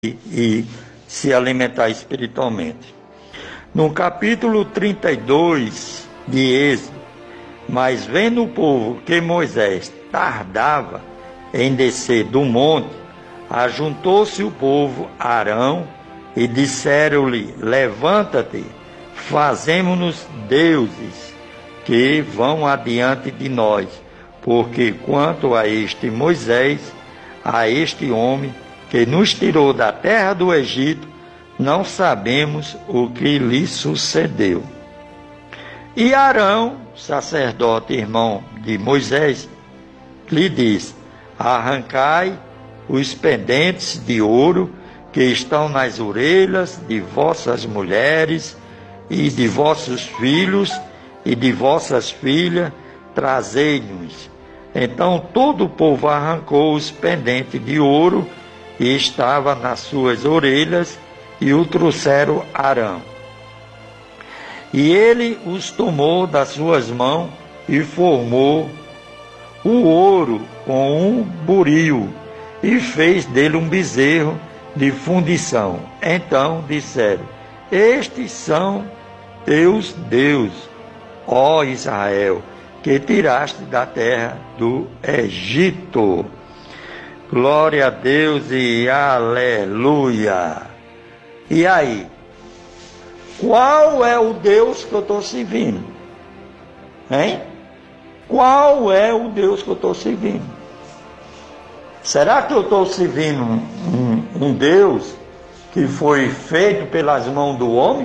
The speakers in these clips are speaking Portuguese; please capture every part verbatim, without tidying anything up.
e se alimentar espiritualmente. No capítulo trinta e dois de Êxodo, mas vendo o povo que Moisés tardava em descer do monte, ajuntou-se o povo a Arão e disseram-lhe: levanta-te, fazemo-nos deuses que vão adiante de nós, porque quanto a este Moisés, a este homem que nos tirou da terra do Egito, não sabemos o que lhe sucedeu. E Arão, sacerdote irmão de Moisés, lhe disse: arrancai os pendentes de ouro que estão nas orelhas de vossas mulheres e de vossos filhos e de vossas filhas, trazei-nos. Então todo o povo arrancou os pendentes de ouro e estava nas suas orelhas, e o trouxeram a Arão. E ele os tomou das suas mãos e formou o ouro com um buril, e fez dele um bezerro de fundição. Então disseram: estes são teus deuses, ó Israel, que tiraste da terra do Egito. Glória a Deus e aleluia. E aí? Qual é o Deus que eu estou servindo? Hein? Qual é o Deus que eu estou servindo? Será que eu estou servindo um, um, um Deus que foi feito pelas mãos do homem?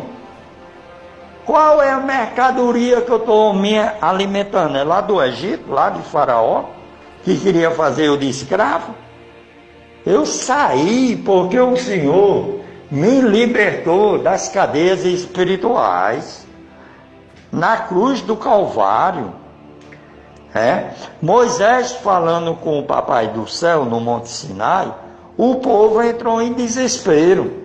Qual é a mercadoria que eu estou me alimentando? É lá do Egito, lá de Faraó, que queria fazer eu de escravo? Eu saí porque o Senhor me libertou das cadeias espirituais na cruz do Calvário. É? Moisés falando com o Papai do Céu no Monte Sinai, o povo entrou em desespero,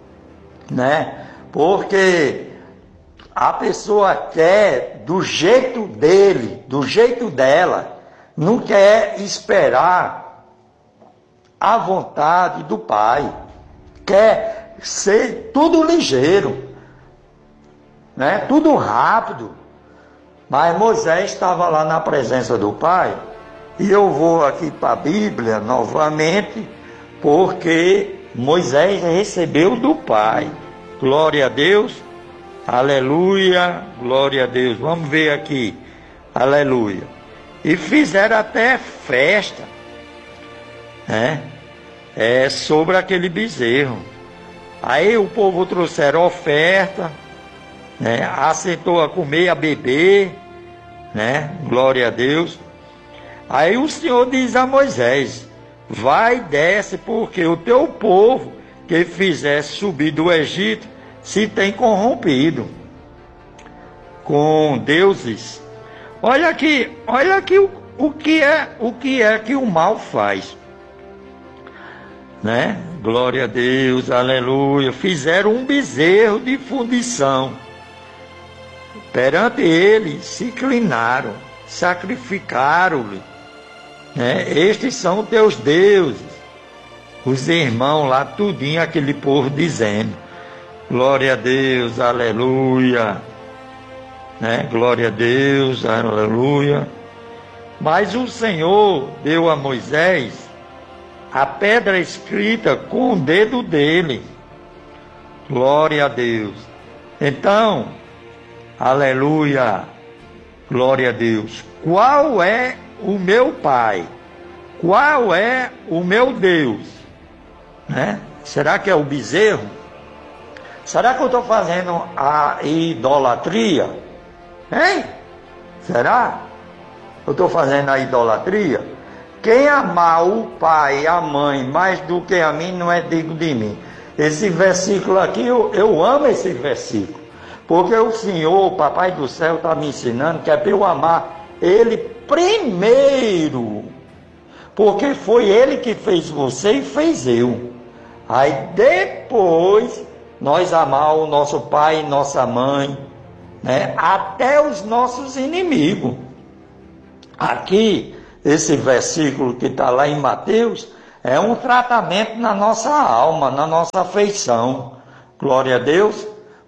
né? Porque a pessoa quer do jeito dele, do jeito dela, não quer esperar a vontade do Pai, quer ser tudo ligeiro, né? Tudo rápido. Mas Moisés estava lá na presença do Pai, e eu vou aqui para a Bíblia novamente, porque Moisés recebeu do Pai. Glória a Deus, aleluia, glória a Deus. Vamos ver aqui, aleluia. E fizeram até festa, né? É, sobre aquele bezerro. Aí o povo trouxeram oferta, né? Aceitou a comer, a beber, né? Glória a Deus. Aí o Senhor diz a Moisés: vai e desce, porque o teu povo que fizesse subir do Egito se tem corrompido com deuses. Olha aqui, olha aqui o, o que é, o que é que o mal faz, né? Glória a Deus, aleluia. Fizeram um bezerro de fundição. Perante ele se inclinaram, sacrificaram-lhe, né? Estes são teus deuses. Os irmãos lá, tudinho, aquele povo dizendo: glória a Deus, aleluia, né? Glória a Deus, aleluia. Mas o Senhor deu a Moisés a pedra escrita com o dedo dele. Glória a Deus. Então, aleluia, glória a Deus. Qual é o meu Pai? Qual é o meu Deus? Né? Será que é o bezerro? Será que eu estou fazendo a idolatria? Hein? Será? Eu estou fazendo a idolatria? Quem amar o pai e a mãe mais do que a mim não é digno de mim. Esse versículo aqui, eu, eu amo esse versículo, porque o Senhor, o Papai do Céu, está me ensinando que é para eu amar Ele primeiro, porque foi Ele que fez você e fez eu. Aí depois nós amar o nosso pai e nossa mãe, né? Até os nossos inimigos. Aqui, esse versículo que está lá em Mateus, É um tratamento na nossa alma, na nossa afeição. Glória a Deus.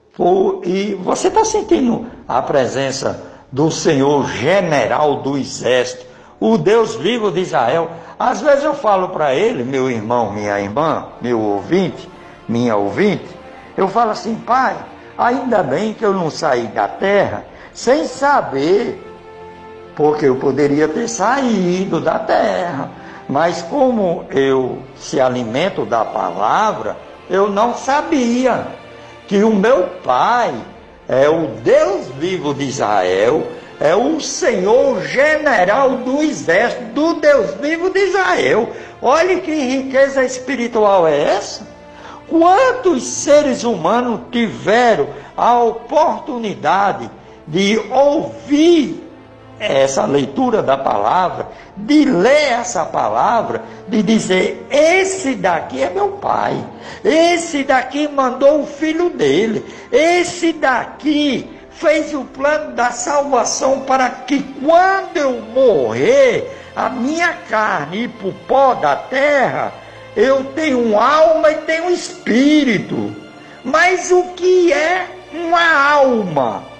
E você está sentindo a presença do Senhor general do exército, o Deus vivo de Israel. Às vezes eu falo para ele, meu irmão, minha irmã, meu ouvinte, minha ouvinte, eu falo assim: pai, ainda bem que eu não saí da terra sem saber, porque eu poderia ter saído da terra, mas como eu se alimento da palavra, eu não sabia que o meu pai é o Deus vivo de Israel, é o Senhor general do exército, do Deus vivo de Israel. Olha que riqueza espiritual é essa. Quantos seres humanos tiveram a oportunidade de ouvir essa leitura da palavra, de ler essa palavra, de dizer: esse daqui é meu pai, esse daqui mandou o filho dele, esse daqui fez o plano da salvação para que quando eu morrer, a minha carne ir para o pó da terra, eu tenho alma e tenho espírito. Mas o que é uma alma?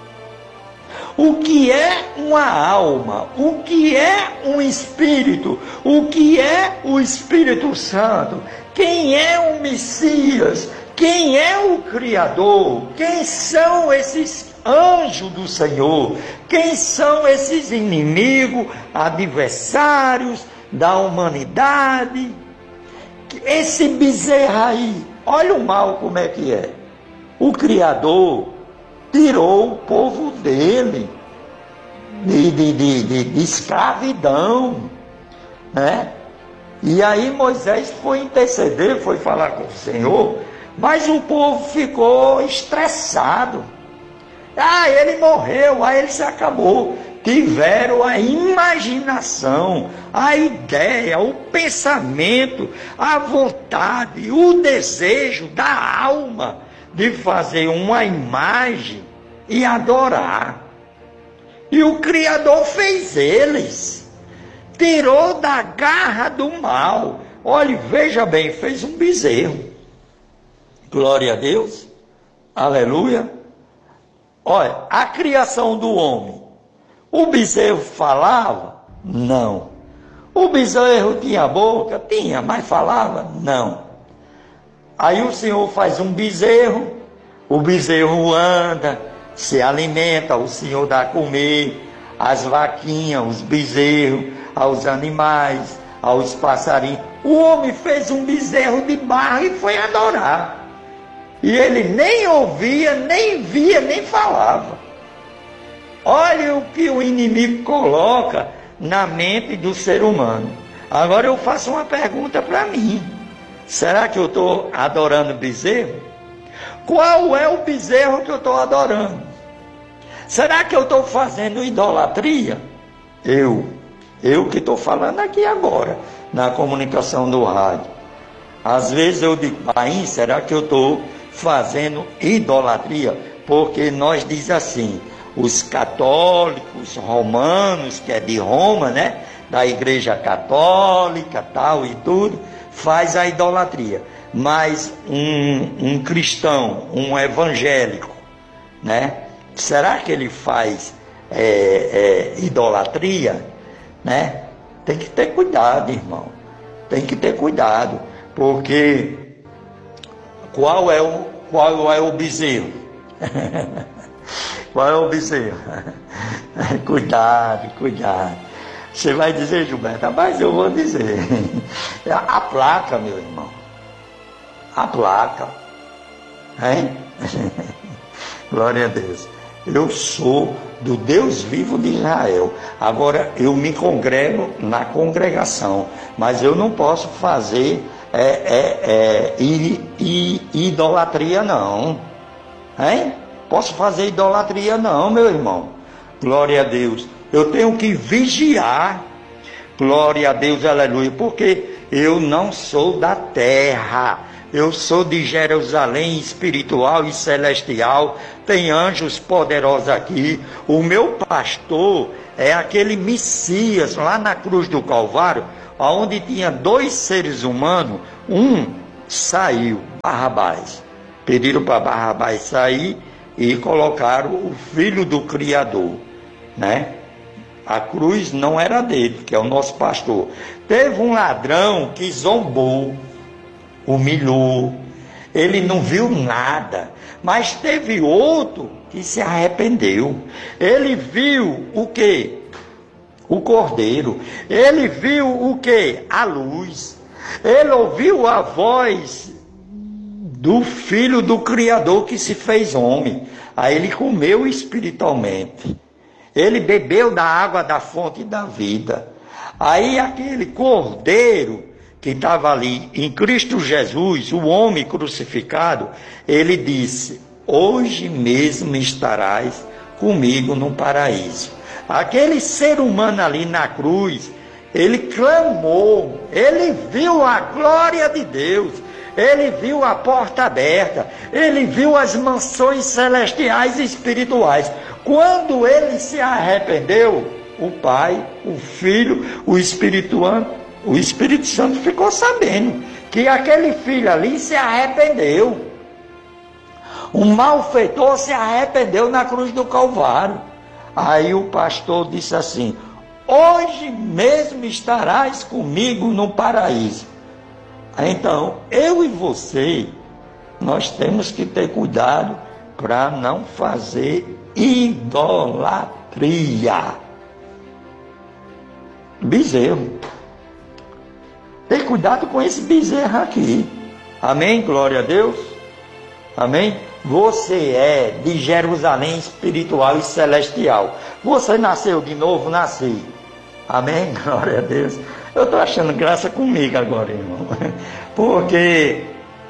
O que é uma alma? O que é um espírito? O que é o Espírito Santo? Quem é o Messias? Quem é o Criador? Quem são esses anjos do Senhor? Quem são esses inimigos, adversários da humanidade? Esse bezerro aí, olha o mal como é que é. O Criador tirou o povo dele de, de, de, de, de escravidão, né? E aí Moisés foi interceder, foi falar com o Senhor, mas o povo ficou estressado. Ah, ele morreu, aí ele se acabou. Tiveram a imaginação, a ideia, o pensamento, a vontade, o desejo da alma de fazer uma imagem e adorar. E o Criador fez eles, tirou da garra do mal. Olhe, veja bem, fez um bezerro. Glória a Deus, aleluia. Olha, a criação do homem, o bezerro falava? Não. O bezerro tinha boca? Tinha, mas falava? Não. Aí o Senhor faz um bezerro, o bezerro anda, se alimenta, o Senhor dá a comer às vaquinhas, os bezerros, aos animais, aos passarinhos. O homem fez um bezerro de barro e foi adorar. E ele nem ouvia, nem via, nem falava. Olha o que o inimigo coloca na mente do ser humano. Agora eu faço uma pergunta para mim. Será que eu estou adorando bezerro? Qual é o bezerro que eu estou adorando? Será que eu estou fazendo idolatria? Eu, eu que estou falando aqui agora, na comunicação do rádio. Às vezes eu digo: pai, será que eu estou fazendo idolatria? Porque nós diz assim, os católicos romanos, que é de Roma, né? Da igreja católica, tal e tudo, faz a idolatria. Mas um, um cristão, um evangélico, né? Será que ele faz é, é, idolatria? Né? Tem que ter cuidado, irmão. Tem que ter cuidado. Porque qual é o, qual é o bezerro? Qual é o bezerro? Cuidado, cuidado. Você vai dizer, Gilberto, mas eu vou dizer. A placa, meu irmão. A placa. Hein? Glória a Deus. Eu sou do Deus vivo de Israel. Agora, eu me congrego na congregação, mas eu não posso fazer é, é, é, i, i, idolatria, não. Hein? Posso fazer idolatria, não, meu irmão. Glória a Deus. Eu tenho que vigiar, glória a Deus, aleluia, porque eu não sou da terra, eu sou de Jerusalém espiritual e celestial, tem anjos poderosos aqui. O meu pastor é aquele Messias lá na cruz do Calvário. onde tinha dois seres humanos, um saiu, Barrabás. Pediram para Barrabás sair e colocaram o filho do Criador, né? A cruz não era dele, que é o nosso pastor. Teve um ladrão que zombou, humilhou, ele não viu nada, mas teve outro que se arrependeu. Ele viu o quê? O cordeiro. Ele viu o quê? A luz. Ele ouviu a voz do Filho do Criador que se fez homem. Aí ele comeu espiritualmente. Ele bebeu da água da fonte da vida. Aí aquele cordeiro que estava ali em Cristo Jesus, o homem crucificado, ele disse: hoje mesmo estarás comigo no paraíso. Aquele ser humano ali na cruz, ele clamou, ele viu a glória de Deus, ele viu a porta aberta, ele viu as mansões celestiais e espirituais. Quando ele se arrependeu, o Pai, o Filho, o Espírito Santo, o Espírito Santo ficou sabendo que aquele filho ali se arrependeu. O malfeitor se arrependeu na cruz do Calvário. Aí o pastor disse assim: hoje mesmo estarás comigo no paraíso. Então, eu e você, nós temos que ter cuidado para não fazer idolatria. Bezerro. Tem cuidado com esse bezerro aqui. Amém? Glória a Deus. Amém? Você é de Jerusalém espiritual e celestial. Você nasceu de novo, nasci. Amém? Glória a Deus. Eu estou achando graça comigo agora, irmão. Porque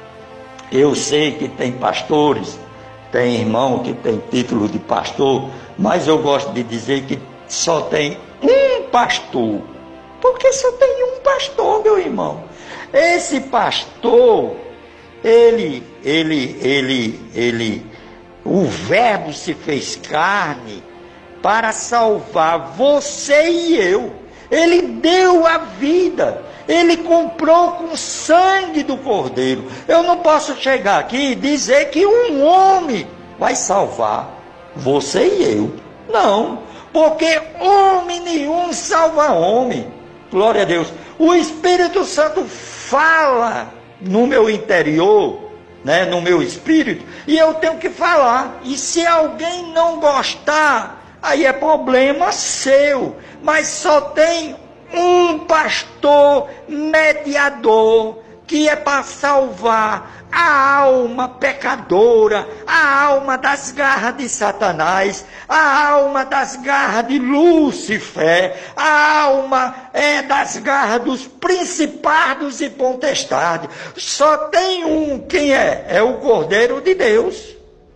eu sei que tem pastores, tem irmão que tem título de pastor, mas eu gosto de dizer que só tem um pastor. Porque só tem um pastor, meu irmão. Esse pastor, ele, ele, ele, ele, o Verbo se fez carne para salvar você e eu. Ele deu a vida, ele comprou com o sangue do Cordeiro. Eu não posso chegar aqui e dizer que um homem vai salvar você e eu. Não, porque homem nenhum salva homem. Glória a Deus. O Espírito Santo fala no meu interior, né, no meu espírito, e eu tenho que falar. E se alguém não gostar, aí é problema seu. Mas só tem um pastor mediador, que é para salvar a alma pecadora, a alma das garras de Satanás, a alma das garras de Lúcifer, a alma é das garras dos principados e potestades. Só tem um, quem é? É o Cordeiro de Deus.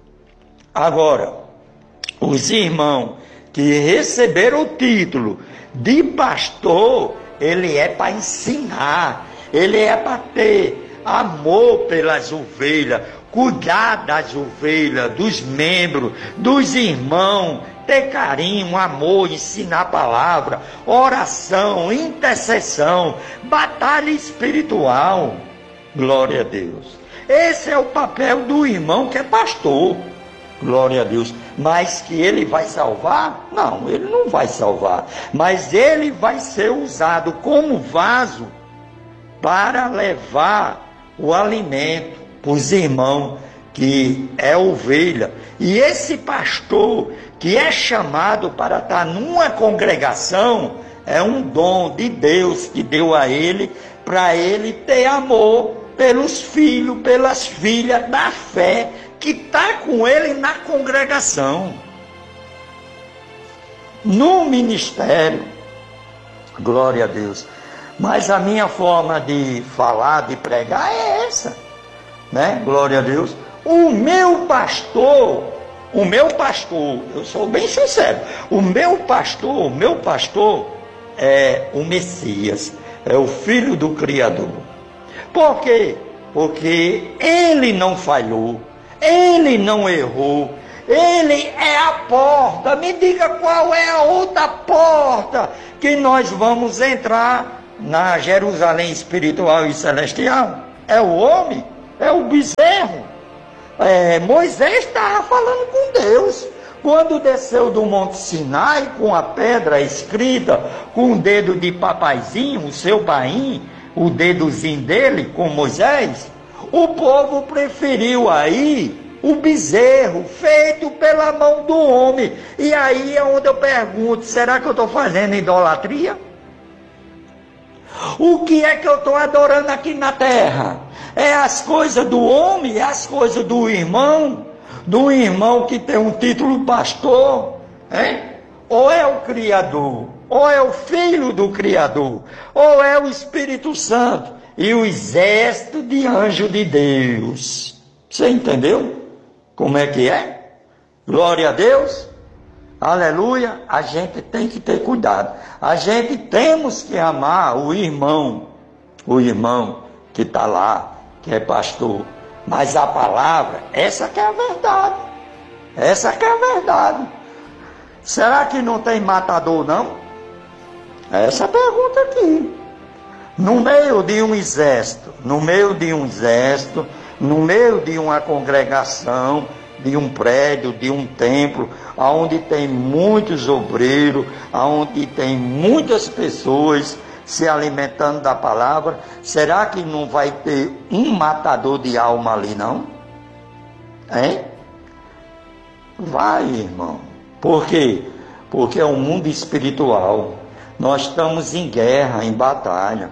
Agora, os irmãos que receberam o título de pastor, ele é para ensinar, ele é para ter amor pelas ovelhas, cuidar das ovelhas, dos membros, dos irmãos, ter carinho, amor, ensinar a palavra, oração, intercessão, batalha espiritual. Glória a Deus. Esse é o papel do irmão que é pastor. Glória a Deus. Mas que ele vai salvar? Não, ele não vai salvar. Mas ele vai ser usado como vaso para levar o alimento para os irmãos, que é ovelha. E esse pastor que é chamado para estar numa congregação, é um dom de Deus que deu a ele, para ele ter amor pelos filhos, pelas filhas da fé, que está com ele na congregação, no ministério. Glória a Deus. Mas a minha forma de falar, de pregar é essa, né? Glória a Deus. O meu pastor, o meu pastor, eu sou bem sincero, o meu pastor, o meu pastor é o Messias, é o Filho do Criador. Por quê? Porque ele não falhou, ele não errou, ele é a porta. Me diga qual é a outra porta que nós vamos entrar na Jerusalém espiritual e celestial? É o homem? É o bezerro? É, Moisés estava falando com Deus. Quando desceu do Monte Sinai com a pedra escrita, com o dedo de papaizinho, o seu paim, o dedozinho dele com Moisés, o povo preferiu aí o bezerro feito pela mão do homem. E aí é onde eu pergunto, será que eu estou fazendo idolatria? O que é que eu estou adorando aqui na terra? É as coisas do homem? É as coisas do irmão? Do irmão que tem um título pastor? Hein? Ou é o Criador? Ou é o Filho do Criador? Ou é o Espírito Santo e o exército de anjo de Deus? Você entendeu como é que é? Glória a Deus. Aleluia. A gente tem que ter cuidado. A gente temos que amar o irmão, o irmão que está lá, que é pastor. Mas a palavra, essa que é a verdade. Essa que é a verdade. Será que não tem matador, não? Essa é a pergunta aqui. No meio de um exército, no meio de um exército, no meio de uma congregação, de um prédio, de um templo, onde tem muitos obreiros, onde tem muitas pessoas se alimentando da palavra, será que não vai ter um matador de alma ali, não? Hein? Vai, irmão. Por quê? Porque é um mundo espiritual. Nós estamos em guerra, em batalha.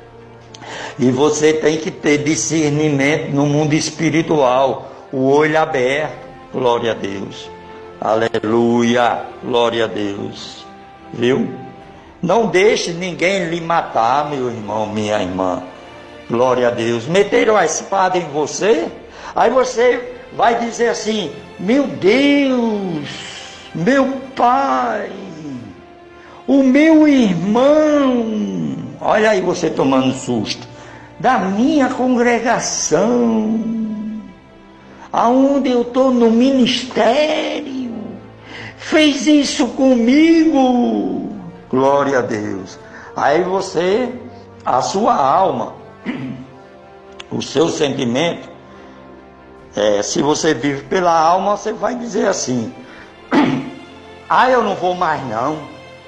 E você tem que ter discernimento no mundo espiritual, o olho aberto. Glória a Deus. Aleluia. Glória a Deus. Viu? Não deixe ninguém lhe matar, meu irmão, minha irmã. Glória a Deus. Meteram a espada em você, aí você vai dizer assim: meu Deus, meu pai, o meu irmão. Olha aí você tomando susto. Da minha congregação, aonde eu estou no ministério, fez isso comigo. Glória a Deus. Aí você, a sua alma, o seu sentimento, é, se você vive pela alma, você vai dizer assim: ah, eu não vou mais não.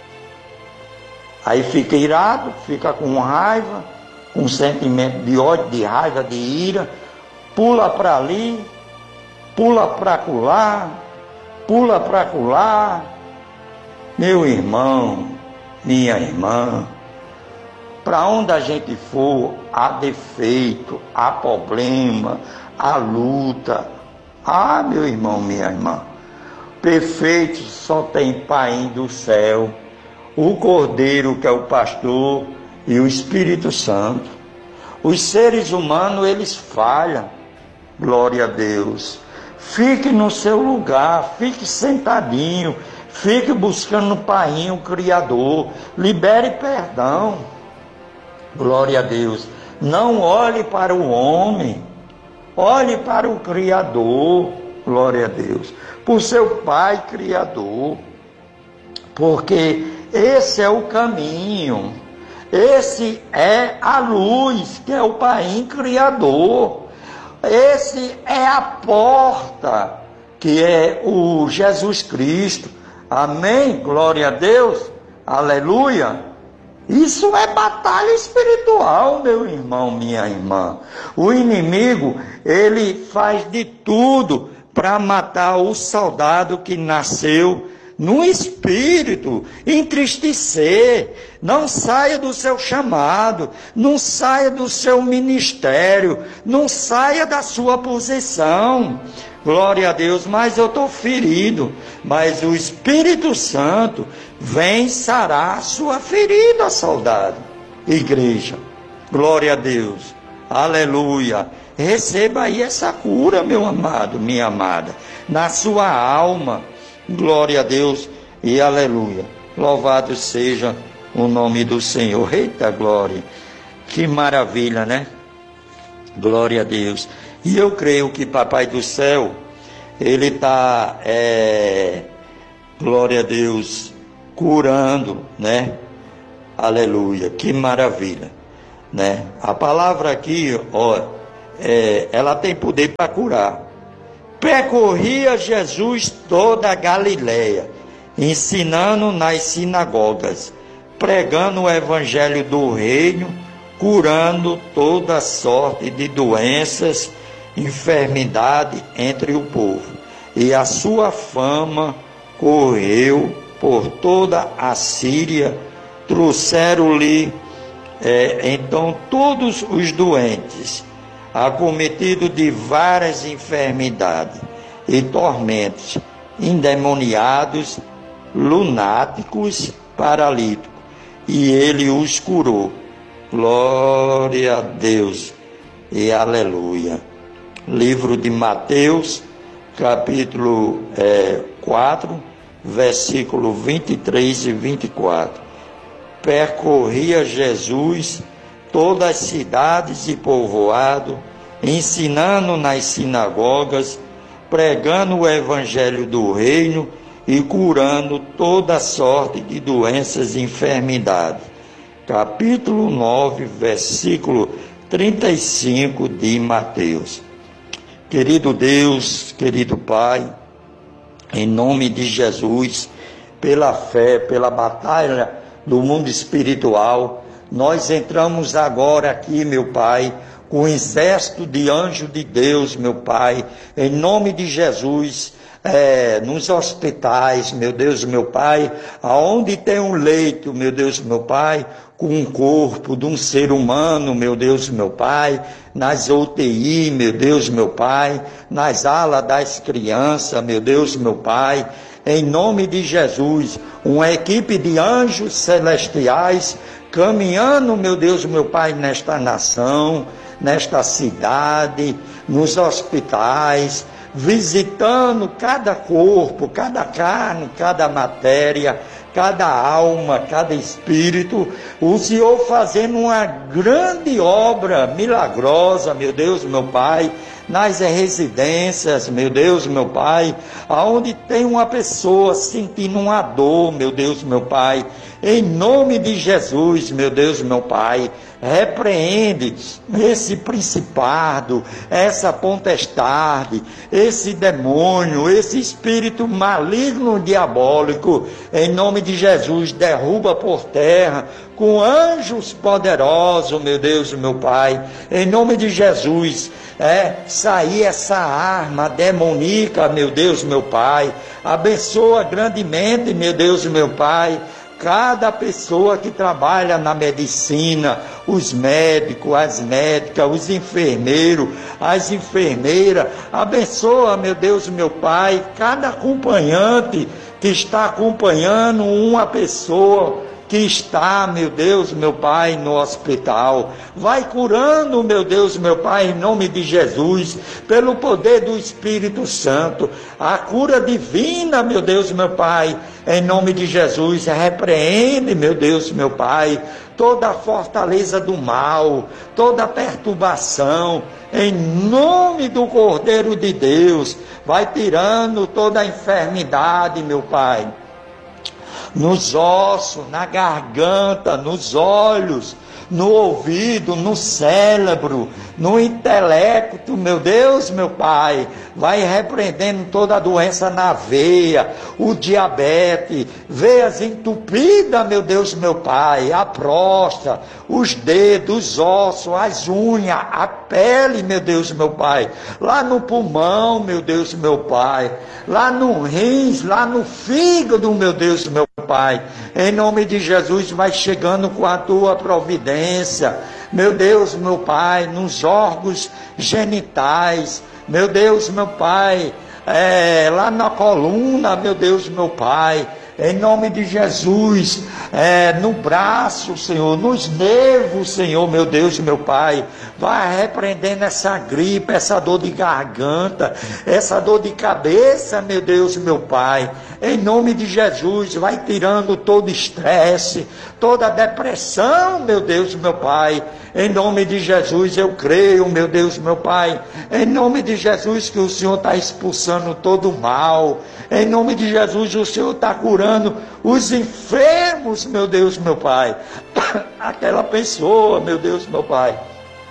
Aí fica irado, fica com raiva, com sentimento de ódio, de raiva, de ira, pula para ali, pula para acolá, pula para acolá. Meu irmão, minha irmã, para onde a gente for, há defeito, há problema, há luta. Ah, meu irmão, minha irmã, perfeito só tem Pai do céu, o Cordeiro que é o pastor e o Espírito Santo. Os seres humanos, eles falham. Glória a Deus. Fique no seu lugar, fique sentadinho, fique buscando no Pai, o Criador, libere perdão. Glória a Deus. Não olhe para o homem, olhe para o Criador. Glória a Deus. Por seu Pai Criador. Porque esse é o caminho, esse é a luz, que é o Pai Criador. Esse é a porta, que é o Jesus Cristo. Amém? Glória a Deus. Aleluia. Isso é batalha espiritual, meu irmão, minha irmã. O inimigo, ele faz de tudo para matar o soldado que nasceu no espírito, entristecer. Não saia do seu chamado, não saia do seu ministério, não saia da sua posição. Glória a Deus. Mas eu estou ferido, mas o Espírito Santo vem sarar a sua ferida, soldado. Igreja, glória a Deus, aleluia. Receba aí essa cura, meu amado, minha amada, na sua alma. Glória a Deus e aleluia. Louvado seja o nome do Senhor. Eita glória. Que maravilha, né? Glória a Deus. E eu creio que Papai do Céu, Ele está, é, glória a Deus, curando, né? Aleluia, que maravilha, né? A palavra aqui, ó, é, ela tem poder para curar. Percorria Jesus toda a Galileia, ensinando nas sinagogas, pregando o evangelho do reino, curando toda sorte de doenças, enfermidade entre o povo. E a sua fama correu por toda a Síria. Trouxeram-lhe é, então todos os doentes, acometidos de várias enfermidades e tormentos, endemoniados, lunáticos, paralíticos, e ele os curou. Glória a Deus e aleluia. Livro de Mateus, capítulo é, quatro, versículo vinte e três e vinte e quatro. Percorria Jesus todas as cidades e povoados, ensinando nas sinagogas, pregando o evangelho do reino e curando toda sorte de doenças e enfermidades. Capítulo nove, versículo trinta e cinco de Mateus. Querido Deus, querido Pai, em nome de Jesus, pela fé, pela batalha do mundo espiritual, nós entramos agora aqui, meu Pai, com um exército de anjos de Deus, meu Pai, em nome de Jesus, é, nos hospitais, meu Deus, meu Pai, aonde tem um leito, meu Deus, meu Pai, com um corpo de um ser humano, meu Deus, meu Pai, nas U T I, meu Deus, meu Pai, nas alas das crianças, meu Deus, meu Pai, em nome de Jesus, uma equipe de anjos celestiais caminhando, meu Deus, meu Pai, nesta nação, nesta cidade, nos hospitais, visitando cada corpo, cada carne, cada matéria, cada alma, cada espírito, o Senhor fazendo uma grande obra milagrosa, meu Deus, meu Pai, nas residências, meu Deus, meu Pai, aonde tem uma pessoa sentindo uma dor, meu Deus, meu Pai, em nome de Jesus, meu Deus, meu Pai, repreende esse principado, essa potestade, esse demônio, esse espírito maligno diabólico, em nome de Jesus, derruba por terra, com anjos poderosos, meu Deus, meu Pai, em nome de Jesus, é, sair essa arma demoníaca, meu Deus, meu Pai, abençoa grandemente, meu Deus, meu Pai, cada pessoa que trabalha na medicina, os médicos, as médicas, os enfermeiros, as enfermeiras, abençoa, meu Deus, meu Pai, cada acompanhante que está acompanhando uma pessoa que está, meu Deus, meu Pai, no hospital. Vai curando, meu Deus, meu Pai, em nome de Jesus, pelo poder do Espírito Santo, a cura divina, meu Deus, meu Pai, em nome de Jesus, repreende, meu Deus, meu Pai, toda a fortaleza do mal, toda a perturbação, em nome do Cordeiro de Deus, vai tirando toda a enfermidade, meu Pai, nos ossos, na garganta, nos olhos, no ouvido, no cérebro, no intelecto, meu Deus, meu Pai, vai repreendendo toda a doença na veia, o diabetes, veias entupidas, meu Deus, meu Pai, a próstata, os dedos, os ossos, as unhas, a pele, meu Deus, meu Pai, lá no pulmão, meu Deus, meu Pai, lá no rins, lá no fígado, meu Deus, meu Pai, em nome de Jesus, vai chegando com a tua providência, meu Deus, meu Pai, nos órgãos genitais, meu Deus, meu Pai, é, lá na coluna, meu Deus, meu Pai, em nome de Jesus, é, no braço, Senhor, nos nervos, Senhor, meu Deus, meu Pai, vai repreendendo essa gripe, essa dor de garganta, essa dor de cabeça, meu Deus, meu Pai, em nome de Jesus, vai tirando todo estresse, toda depressão, meu Deus, meu Pai, em nome de Jesus, eu creio, meu Deus, meu Pai, em nome de Jesus, que o Senhor está expulsando todo o mal, em nome de Jesus, o Senhor está curando curando os enfermos, meu Deus, meu Pai. Aquela pessoa, meu Deus, meu Pai,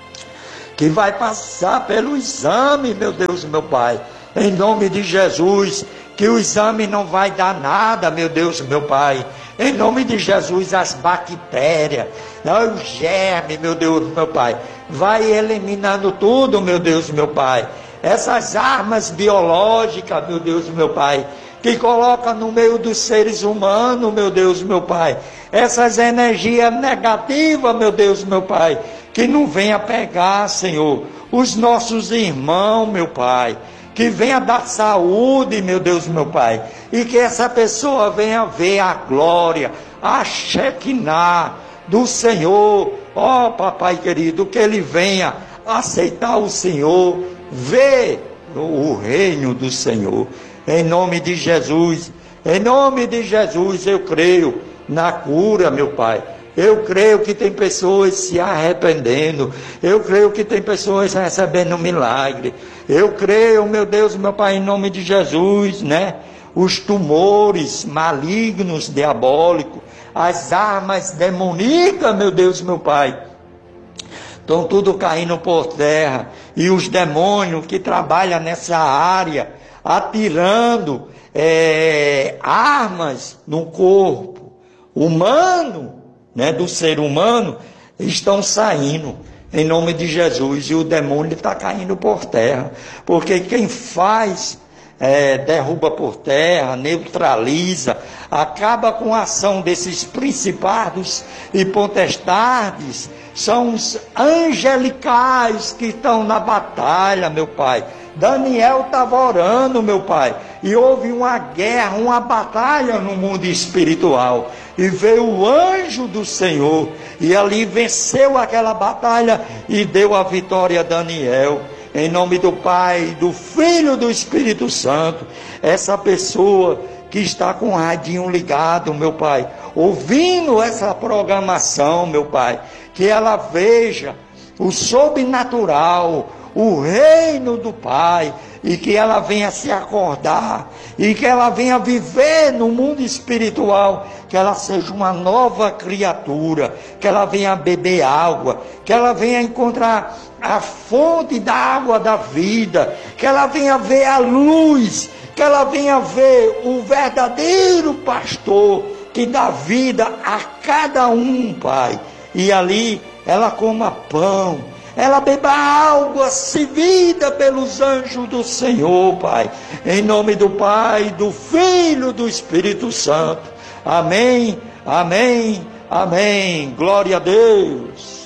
que vai passar pelo exame, meu Deus, meu Pai, em nome de Jesus, que o exame não vai dar nada, meu Deus, meu Pai, em nome de Jesus, as bactérias, o germe, meu Deus, meu Pai, vai eliminando tudo, meu Deus, meu Pai, essas armas biológicas, meu Deus, meu Pai, que coloca no meio dos seres humanos, meu Deus, meu Pai, essas energias negativas, meu Deus, meu Pai, que não venha pegar, Senhor, os nossos irmãos, meu Pai, que venha dar saúde, meu Deus, meu Pai, e que essa pessoa venha ver a glória, a Shekinah do Senhor, ó Papai querido, que ele venha aceitar o Senhor, ver o reino do Senhor, em nome de Jesus, em nome de Jesus, eu creio na cura, meu Pai. Eu creio que tem pessoas se arrependendo. Eu creio que tem pessoas recebendo milagre. Eu creio, meu Deus, meu Pai, em nome de Jesus, né? Os tumores malignos, diabólicos, as armas demoníacas, meu Deus, meu Pai, estão tudo caindo por terra. E os demônios que trabalham nessa área, atirando é, armas no corpo humano, né, do ser humano, estão saindo em nome de Jesus, e o demônio está caindo por terra, porque quem faz, é, derruba por terra, neutraliza, acaba com a ação desses principados e potestades, são os angelicais que estão na batalha, meu Pai. Daniel estava orando, meu Pai, e houve uma guerra, uma batalha no mundo espiritual, e veio o anjo do Senhor, e ali venceu aquela batalha, e deu a vitória a Daniel, em nome do Pai, do Filho e do Espírito Santo. Essa pessoa que está com o radinho ligado, meu Pai, ouvindo essa programação, meu Pai, que ela veja o sobrenatural, o reino do Pai, e que ela venha se acordar, e que ela venha viver no mundo espiritual, que ela seja uma nova criatura, que ela venha beber água, que ela venha encontrar a fonte da água da vida, que ela venha ver a luz, que ela venha ver o verdadeiro pastor, que dá vida a cada um, Pai, e ali ela coma pão, ela beba água servida pelos anjos do Senhor, Pai, em nome do Pai, do Filho e do Espírito Santo. Amém, amém, amém. Glória a Deus.